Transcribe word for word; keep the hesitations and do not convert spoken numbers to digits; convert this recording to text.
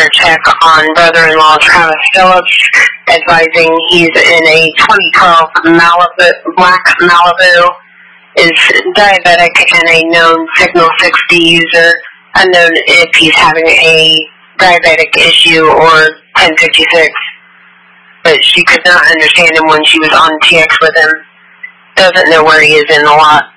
temperature check on brother-in-law Travis Phillips, advising he's in a twenty twelve Malibu, black Malibu, is diabetic and a known Signal sixty user, unknown if he's having a diabetic issue or ten fifty-six. But she could not understand him when she was on T X with him. Doesn't know where he is in the lot.